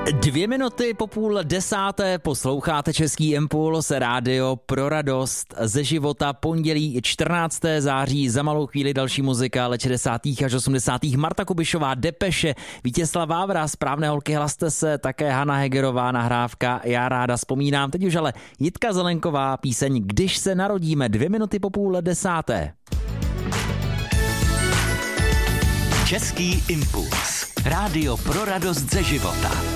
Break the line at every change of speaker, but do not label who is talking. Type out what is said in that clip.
2 minuty po 9:30 posloucháte Český impuls, rádio pro radost ze života, pondělí 14. září, za malou chvíli další muzika let 60. až 80. Marta Kubišová, Depeše, Vítězslav Vávra, Správné holky, hlaste se, také Hana Hegerová, nahrávka Já ráda vzpomínám, teď už ale Jitka Zelenková, píseň Když se narodíme, 2 minuty po 9:30.
Český impuls, rádio pro radost ze života.